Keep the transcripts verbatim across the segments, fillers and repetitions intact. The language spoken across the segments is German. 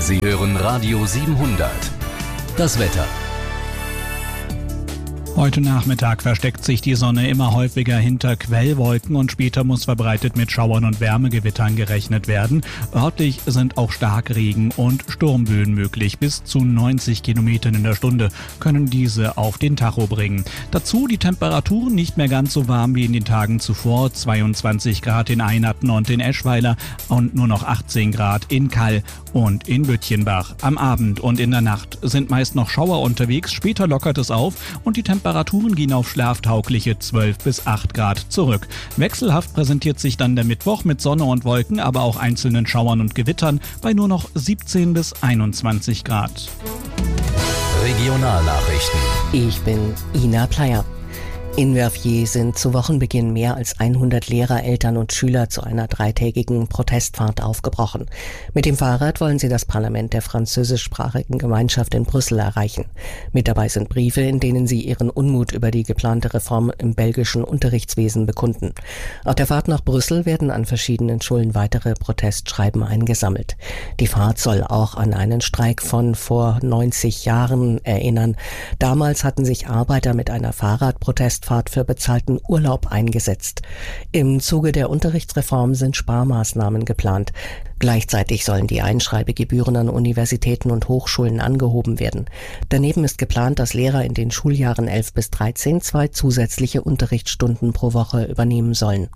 Sie hören Radio siebenhundert. Das Wetter. Heute Nachmittag versteckt sich die Sonne immer häufiger hinter Quellwolken und später muss verbreitet mit Schauern und Wärmegewittern gerechnet werden. Örtlich sind auch Starkregen und Sturmböen möglich. Bis zu neunzig Kilometern in der Stunde können diese auf den Tacho bringen. Dazu die Temperaturen nicht mehr ganz so warm wie in den Tagen zuvor. zweiundzwanzig Grad in Einerten und in Eschweiler und nur noch achtzehn Grad in Kall und in Böttchenbach. Am Abend und in der Nacht sind meist noch Schauer unterwegs. Später lockert es auf und die Temperaturen Temperaturen gehen auf schlaftaugliche zwölf bis acht Grad zurück. Wechselhaft präsentiert sich dann der Mittwoch mit Sonne und Wolken, aber auch einzelnen Schauern und Gewittern bei nur noch siebzehn bis einundzwanzig Grad. Regionalnachrichten. Ich bin Ina Pleyer. In Verviers sind zu Wochenbeginn mehr als hundert Lehrer, Eltern und Schüler zu einer dreitägigen Protestfahrt aufgebrochen. Mit dem Fahrrad wollen sie das Parlament der französischsprachigen Gemeinschaft in Brüssel erreichen. Mit dabei sind Briefe, in denen sie ihren Unmut über die geplante Reform im belgischen Unterrichtswesen bekunden. Auf der Fahrt nach Brüssel werden an verschiedenen Schulen weitere Protestschreiben eingesammelt. Die Fahrt soll auch an einen Streik von vor neunzig Jahren erinnern. Damals hatten sich Arbeiter mit einer Fahrradprotestfahrt für bezahlten Urlaub eingesetzt. Im Zuge der Unterrichtsreform sind Sparmaßnahmen geplant. Gleichzeitig sollen die Einschreibegebühren an Universitäten und Hochschulen angehoben werden. Daneben ist geplant, dass Lehrer in den Schuljahren elf bis dreizehn zwei zusätzliche Unterrichtsstunden pro Woche übernehmen sollen.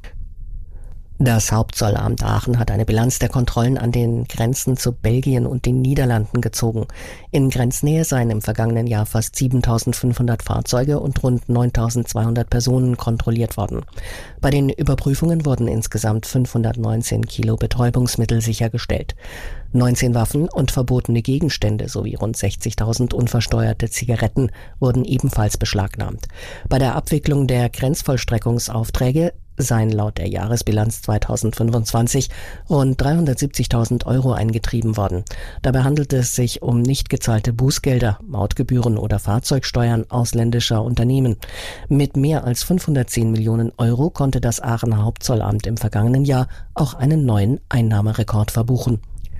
Das Hauptzollamt Aachen hat eine Bilanz der Kontrollen an den Grenzen zu Belgien und den Niederlanden gezogen. In Grenznähe seien im vergangenen Jahr fast siebentausendfünfhundert Fahrzeuge und rund neuntausendzweihundert Personen kontrolliert worden. Bei den Überprüfungen wurden insgesamt fünfhundertneunzehn Kilo Betäubungsmittel sichergestellt. neunzehn Waffen und verbotene Gegenstände sowie rund sechzigtausend unversteuerte Zigaretten wurden ebenfalls beschlagnahmt. Bei der Abwicklung der Grenzvollstreckungsaufträge seien laut der Jahresbilanz zweitausendfünfundzwanzig rund dreihundertsiebzigtausend Euro eingetrieben worden. Dabei handelt es sich um nicht gezahlte Bußgelder, Mautgebühren oder Fahrzeugsteuern ausländischer Unternehmen. Mit mehr als fünfhundertzehn Millionen Euro konnte das Aachener Hauptzollamt im vergangenen Jahr auch einen neuen Einnahmerekord verbuchen.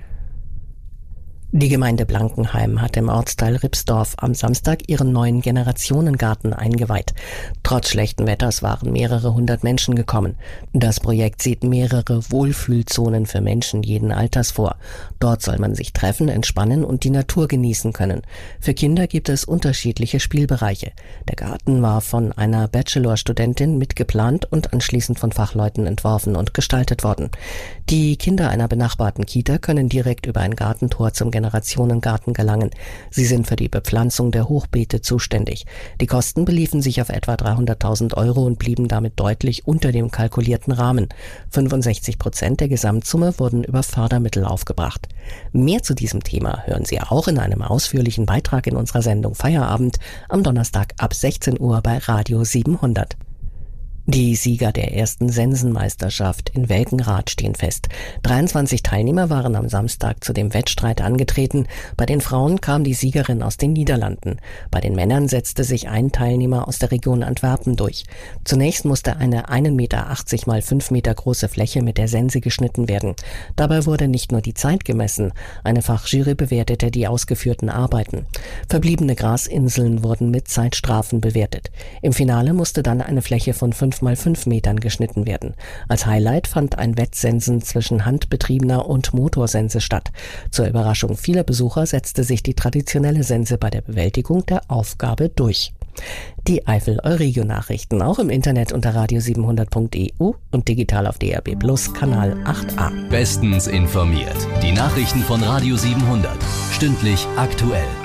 Die Gemeinde Blankenheim hat im Ortsteil Ripsdorf am Samstag ihren neuen Generationengarten eingeweiht. Trotz schlechten Wetters waren mehrere hundert Menschen gekommen. Das Projekt sieht mehrere Wohlfühlzonen für Menschen jeden Alters vor. Dort soll man sich treffen, entspannen und die Natur genießen können. Für Kinder gibt es unterschiedliche Spielbereiche. Der Garten war von einer Bachelorstudentin mitgeplant und anschließend von Fachleuten entworfen und gestaltet worden. Die Kinder einer benachbarten Kita können direkt über ein Gartentor zum Generationengarten gelangen. Sie sind für die Bepflanzung der Hochbeete zuständig. Die Kosten beliefen sich auf etwa dreihunderttausend Euro und blieben damit deutlich unter dem kalkulierten Rahmen. fünfundsechzig Prozent der Gesamtsumme wurden über Fördermittel aufgebracht. Mehr zu diesem Thema hören Sie auch in einem ausführlichen Beitrag in unserer Sendung Feierabend am Donnerstag ab sechzehn Uhr bei Radio siebenhundert. Die Sieger der ersten Sensenmeisterschaft in Welkenrath stehen fest. dreiundzwanzig Teilnehmer waren am Samstag zu dem Wettstreit angetreten. Bei den Frauen kam die Siegerin aus den Niederlanden. Bei den Männern setzte sich ein Teilnehmer aus der Region Antwerpen durch. Zunächst musste eine ein Meter achtzig mal fünf Meter große Fläche mit der Sense geschnitten werden. Dabei wurde nicht nur die Zeit gemessen. Eine Fachjury bewertete die ausgeführten Arbeiten. Verbliebene Grasinseln wurden mit Zeitstrafen bewertet. Im Finale musste dann eine Fläche von fünf mal fünf Metern geschnitten werden. Als Highlight fand ein Wettsensen zwischen handbetriebener und Motorsense statt. Zur Überraschung vieler Besucher setzte sich die traditionelle Sense bei der Bewältigung der Aufgabe durch. Die Eifel-Euregio-Nachrichten auch im Internet unter radio siebenhundert punkt e u und digital auf D R B Plus Kanal acht a. Bestens informiert. Die Nachrichten von Radio siebenhundert. Stündlich aktuell.